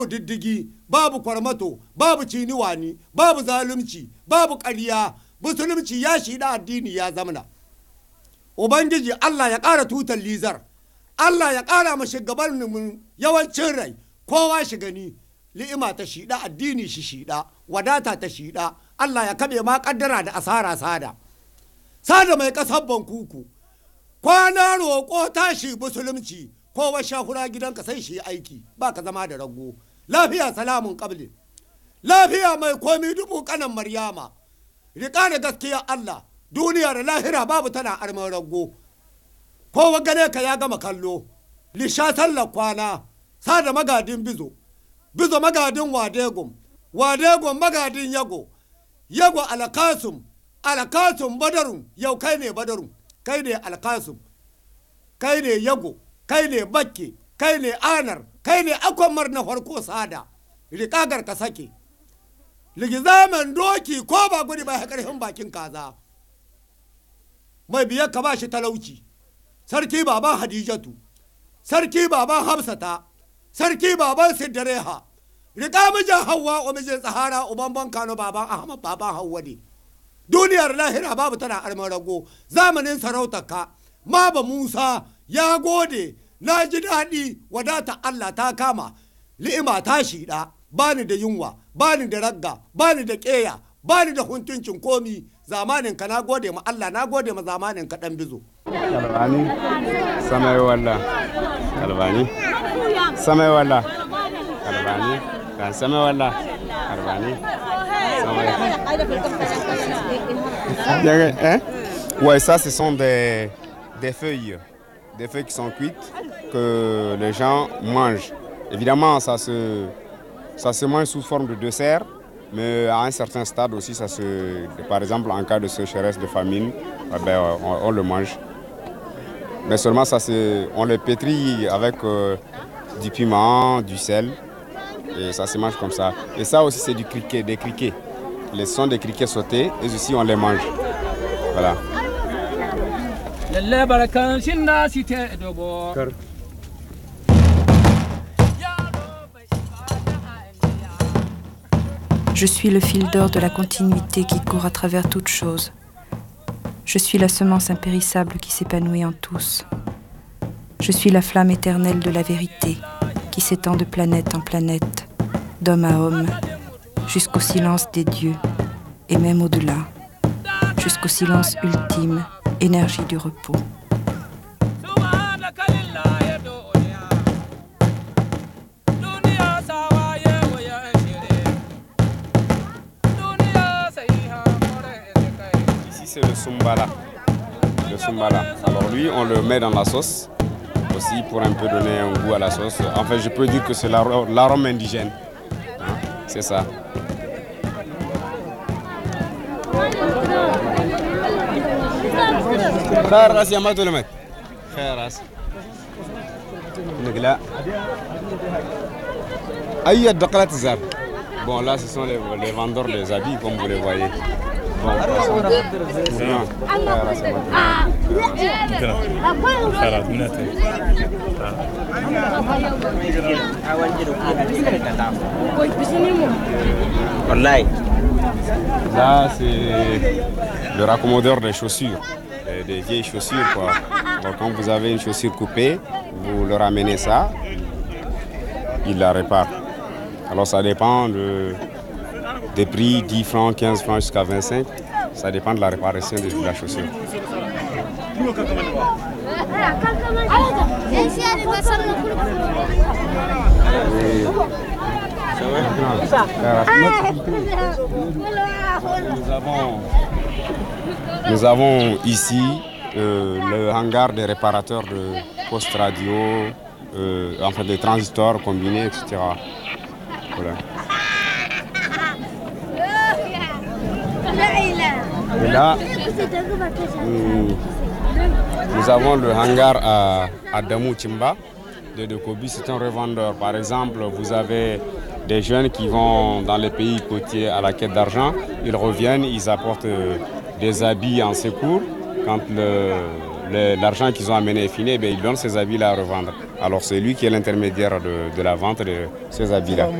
diddigi, babu kwarmato, babu ciniwani, babu zalunci, babu ƙarya, musulunci ya shida addini ya zamana. Ubangiji Allah ya ƙara tutar lizar, Allah ya ƙara ma shugabanninmu yawancin rai, kowa shi gani, li'ima ta shida addini shi shida, wadata ta shida, Allah ya kaɓe ma ƙaddara da asara sada. Sada mai ƙasar bankuku, kwana roƙo tashi musulunci, kowa shahura gidanka sai shi aiki, ba ka zama da rago. Lafiya salamun ƙablin, lafiya mai komi dubu ƙanan Maryama, riƙa da gaskiya Allah, duniya da lahira babu tana arman rago. Kowa gane ka ya gama kallo, lisha sallar kwana, sada magadin bizo, bizo magadin wadegum, wadegum magadin yago, yago alakasum, alakasum badarun, yau kai ne badarun, kai ne alkasum, kai ne yago, kai ne bakke, kai ne anar, kai ne akwamar na farko sada, riƙagar ka sake. Ligizamen doki ko ba gudu ba ƙarfin bakin kaza. Mai biyar ka ba shi talauci, sarki baban Hadijatu, sarki baban Hafsata, sarki baban Siddareha, riƙa mijin Hauwa o mijin Tsahara uban Bankano baban Ahmad baban Hauwa ne. Duniyar lahira babu tana arman rago, zamanin sarautarka, Maba Musa ya gode, na ji daɗi wadata Allah ta kama, li'ima ta shiɗa, bani da yunwa, bani da ragga, bani da ƙeya, bani da huntuncin komi, zamanin ka na gode ma Allah, na gode ma zamanin ka ɗan bizo. Kalbani, samai walla, kalbani, samai walla, kalbani, kan samai walla, kalbani, samai. Ouais, ça, ce sont des feuilles qui sont cuites que les gens mangent. Évidemment, ça se mange sous forme de dessert, mais à un certain stade aussi, par exemple, en cas de sécheresse, de famine, on le mange. Mais seulement, on le pétrit avec du piment, du sel, et ça se mange comme ça. Et ça aussi, c'est des criquets. Ce sont des criquets sautés, et aussi, on les mange. Voilà. Je suis le fil d'or de la continuité qui court à travers toute chose. Je suis la semence impérissable qui s'épanouit en tous. Je suis la flamme éternelle de la vérité qui s'étend de planète en planète, d'homme à homme, jusqu'au silence des dieux et même au-delà, jusqu'au silence ultime, énergie du repos. C'est le Sumbala. Alors lui, on le met dans la sauce aussi pour un peu donner un goût à la sauce. En fait, je peux dire que c'est l'arôme indigène. Hein? C'est ça. Bon, là, ce sont les vendeurs des habits, comme vous les voyez. Là, c'est le raccommodeur des chaussures, des vieilles chaussures, quoi. Alors, quand vous avez une chaussure coupée, vous leur ramenez ça, il la répare. Alors, ça dépend des prix, 10 francs, 15 francs jusqu'à 25. Ça dépend de la réparation de la chaussure. Nous avons ici le hangar des réparateurs de postes radio, enfin des transistors combinés, etc. Voilà. Et là, nous avons le hangar à Damou Chimba de Kobi, c'est un revendeur. Par exemple, vous avez des jeunes qui vont dans les pays côtiers à la quête d'argent. Ils reviennent, ils apportent des habits en secours. Quand l'argent qu'ils ont amené est fini, ils donnent ces habits-là à revendre. Alors c'est lui qui est l'intermédiaire de la vente de ces habits-là.